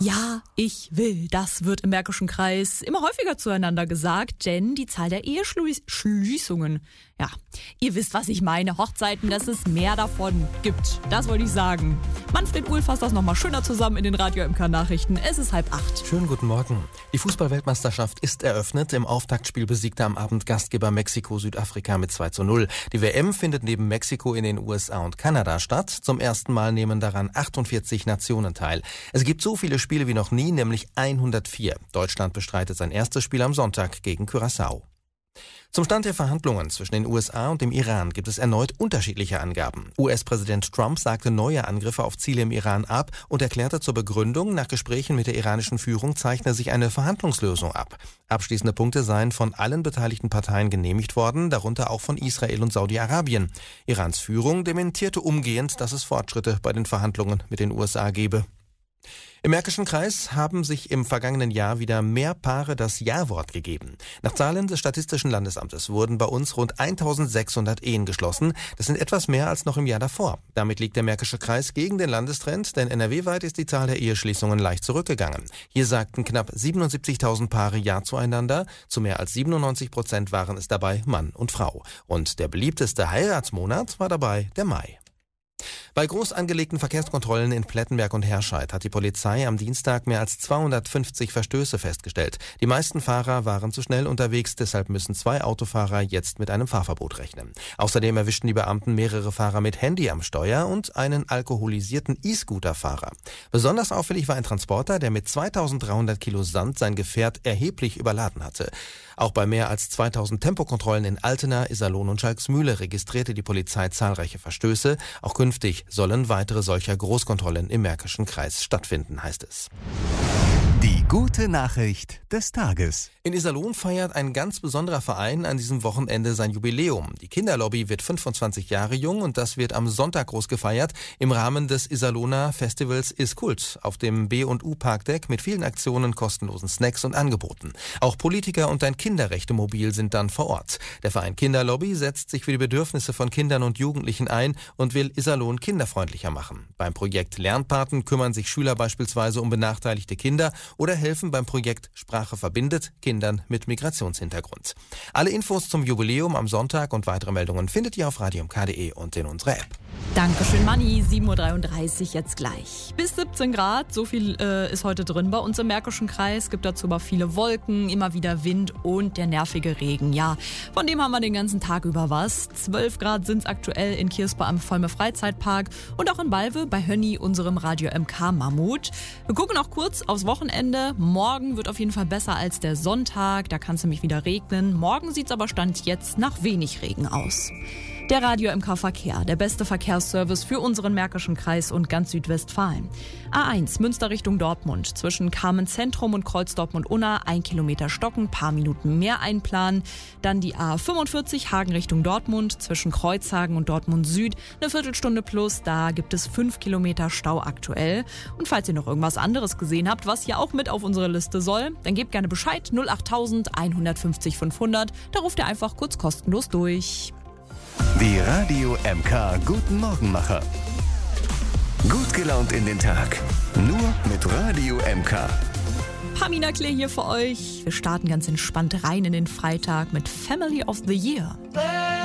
Ja, ich will. Das wird im Märkischen Kreis immer häufiger zueinander gesagt, denn die Zahl der Eheschließungen, ja, ihr wisst, was ich meine, Hochzeiten, dass es mehr davon gibt. Das wollte ich sagen. Manfred Uhl fasst das nochmal schöner zusammen in den Radio MK Nachrichten. Es ist 7:30. Schönen guten Morgen. Die Fußball-Weltmeisterschaft ist eröffnet. Im Auftaktspiel besiegte am Abend Gastgeber Mexiko Südafrika mit 2:0. Die WM findet neben Mexiko in den USA und Kanada statt. Zum ersten Mal nehmen daran 48 Nationen teil. Es gibt so viele Spiele wie noch nie, nämlich 104. Deutschland bestreitet sein erstes Spiel am Sonntag gegen Curaçao. Zum Stand der Verhandlungen zwischen den USA und dem Iran gibt es erneut unterschiedliche Angaben. US-Präsident Trump sagte neue Angriffe auf Ziele im Iran ab und erklärte zur Begründung, nach Gesprächen mit der iranischen Führung zeichne sich eine Verhandlungslösung ab. Abschließende Punkte seien von allen beteiligten Parteien genehmigt worden, darunter auch von Israel und Saudi-Arabien. Irans Führung dementierte umgehend, dass es Fortschritte bei den Verhandlungen mit den USA gebe. Im Märkischen Kreis haben sich im vergangenen Jahr wieder mehr Paare das Ja-Wort gegeben. Nach Zahlen des Statistischen Landesamtes wurden bei uns rund 1600 Ehen geschlossen. Das sind etwas mehr als noch im Jahr davor. Damit liegt der Märkische Kreis gegen den Landestrend, denn NRW-weit ist die Zahl der Eheschließungen leicht zurückgegangen. Hier sagten knapp 77.000 Paare Ja zueinander. Zu mehr als 97% waren es dabei Mann und Frau. Und der beliebteste Heiratsmonat war dabei der Mai. Bei groß angelegten Verkehrskontrollen in Plettenberg und Herscheid hat die Polizei am Dienstag mehr als 250 Verstöße festgestellt. Die meisten Fahrer waren zu schnell unterwegs, deshalb müssen 2 Autofahrer jetzt mit einem Fahrverbot rechnen. Außerdem erwischten die Beamten mehrere Fahrer mit Handy am Steuer und einen alkoholisierten E-Scooter-Fahrer. Besonders auffällig war ein Transporter, der mit 2300 Kilo Sand sein Gefährt erheblich überladen hatte. Auch bei mehr als 2000 Tempokontrollen in Altena, Iserlohn und Schalksmühle registrierte die Polizei zahlreiche Verstöße. Auch künftig sollen weitere solcher Großkontrollen im Märkischen Kreis stattfinden, heißt es. Die gute Nachricht des Tages. In Iserlohn feiert ein ganz besonderer Verein an diesem Wochenende sein Jubiläum. Die Kinderlobby wird 25 Jahre jung und das wird am Sonntag groß gefeiert im Rahmen des Iserlohner Festivals Is Kult auf dem B&U-Parkdeck mit vielen Aktionen, kostenlosen Snacks und Angeboten. Auch Politiker und ein Kinderrechtemobil sind dann vor Ort. Der Verein Kinderlobby setzt sich für die Bedürfnisse von Kindern und Jugendlichen ein und will Iserlohn kinderfreundlicher machen. Beim Projekt Lernpaten kümmern sich Schüler beispielsweise um benachteiligte Kinder oder helfen beim Projekt Sprache verbindet Kindern mit Migrationshintergrund. Alle Infos zum Jubiläum am Sonntag und weitere Meldungen findet ihr auf radiomk.de und in unserer App. Dankeschön, Manni. 7:33 Uhr jetzt gleich. Bis 17 Grad, so viel ist heute drin bei uns im Märkischen Kreis. Gibt dazu aber viele Wolken, immer wieder Wind und der nervige Regen. Ja, von dem haben wir den ganzen Tag über was. 12 Grad sind es aktuell in Kirspa am Vollmer Freizeitpark und auch in Balve bei Hönni, unserem Radio MK Mammut. Wir gucken auch kurz aufs Wochenende. Morgen wird auf jeden Fall besser als der Sonntag. Da kann es nämlich wieder regnen. Morgen sieht es aber Stand jetzt nach wenig Regen aus. Der Radio MK Verkehr, der beste Verkehrsservice für unseren Märkischen Kreis und ganz Südwestfalen. A1 Münster Richtung Dortmund, zwischen Carmen Zentrum und Kreuz Dortmund-Unna 1 Kilometer stocken, paar Minuten mehr einplanen. Dann die A45 Hagen Richtung Dortmund, zwischen Kreuzhagen und Dortmund Süd, eine Viertelstunde plus, da gibt es 5 Kilometer Stau aktuell. Und falls ihr noch irgendwas anderes gesehen habt, was hier auch mit auf unsere Liste soll, dann gebt gerne Bescheid, 08000 150 500, da ruft ihr einfach kurz kostenlos durch. Die Radio MK Guten Morgenmacher. Gut gelaunt in den Tag. Nur mit Radio MK. Pamina Klee hier für euch. Wir starten ganz entspannt rein in den Freitag mit Family of the Year.